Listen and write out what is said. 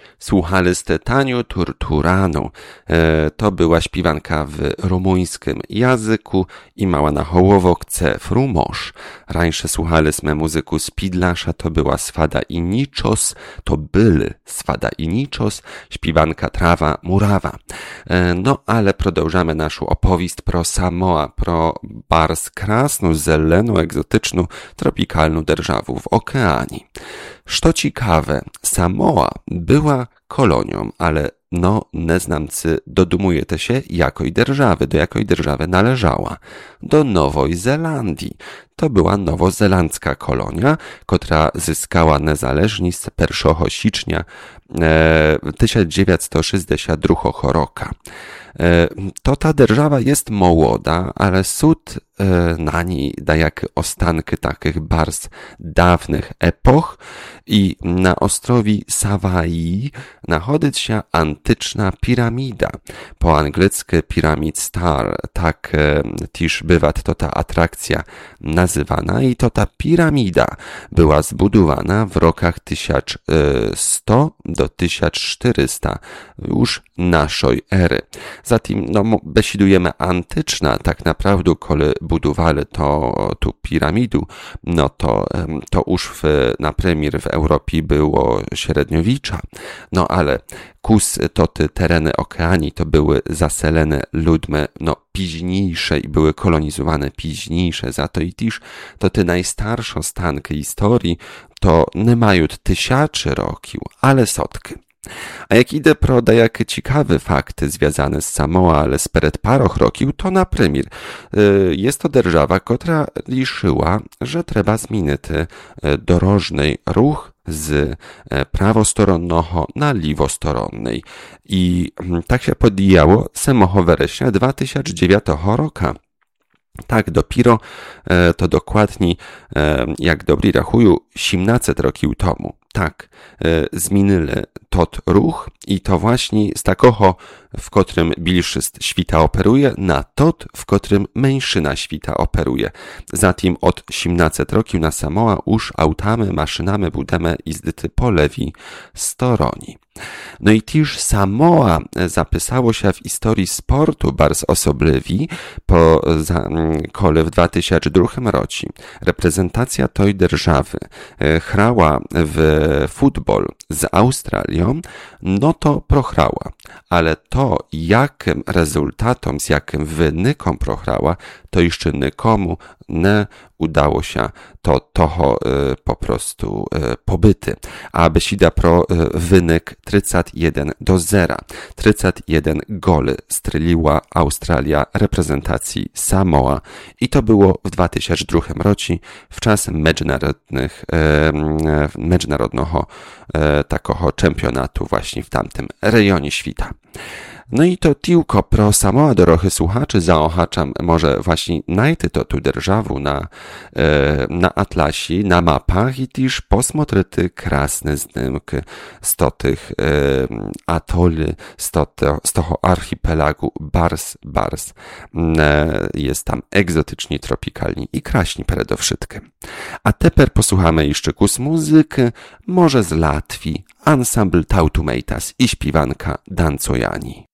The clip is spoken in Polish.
Słuchaliście Taniu Turturanu. To była śpiewanka w rumuńskim języku i mała na hołowokce frumosz. Rańsze słuchaliśmy muzyku Spidlasza, to była Swada i Niczos, to były Swada i Niczos, śpiewanka Trawa Murawa. No ale продовжamy naszą opowieść pro Samoa, pro bardzo krasną, zeleną, egzotyczną, tropikalną державу w okeanii. Co ciekawe, Samoa była kolonią, ale neznamcy dodumujete się, jakoj держawy, do jakoj držawy należała. Do Nowej Zelandii. To była nowozelandzka kolonia, która zyskała niezależność 1 sierpnia 1962 roku. To ta держава jest młoda, ale sud na niej daje ostanki takich bardzo dawnych epoch i na ostrowi Savaii znajduje się antyczna piramida. Po angielsku Pyramid Star, tak też bywa to ta atrakcja nazywana i to ta piramida była zbudowana w rokach 1100 do 1400 już naszej ery. Zatem besidujemy antyczna, tak naprawdę, kiedy budowali tu piramidu, to już na premier w Europie było średniowiecza. Ale te tereny okeanii to były zaselene ludźmi, późniejsze i były kolonizowane późniejsze, za to i też to te najstarsze stanki historii to nie mają tysięcy roków, ale setki. A jak idę pro dajakie ciekawe fakty związane z Samoa, ale spred paroch roków, to na premier jest to держава, która liczyła, że trzeba zmienić dorożny ruch z prawostronnego na lewostoronnej. I tak się podjęło 7 września 2009 roku. Tak, dopiero to dokładnie, jak dobry rachuju, 17 roków temu. Tak, zmienili tot ruch i to właśnie z takiego, w którym bilszyst świta operuje, na tot, w którym mężczyzna świta operuje. Zatem od 17 roków na Samoa już autami, maszynami budemy jezdyty po lewej stronie. No i też Samoa zapisało się w historii sportu bardzo osobliwi, kole w 2002 roku reprezentacja tej držawy chrała w futbol z Australią, to prochrała. Ale to, jakim rezultatom, z jakim wynikom prochrała, to jeszcze nikomu nie udało się toho po prostu pobyty. A besida pro wynik 31-0. 31 goli strzeliła Australia reprezentacji Samoa i to było w 2002 roku w czas międzynarodnego takiego czempionatu właśnie w tamtym rejonie świata. No i to tylko pro Samoa, dorochy słuchaczy, zaochaczam może właśnie najty to tu державу na atlasie, na mapach i też posmotryty krasne zdjęcia z tych atoli, z toho archipelagu Bars. Jest tam egzotycznie, tropikalnie i kraśni przede wszystkim. A teraz posłuchamy jeszcze kus muzyki, może z Latwii, ansambl Tautumeitas i śpiewanka Dancojani.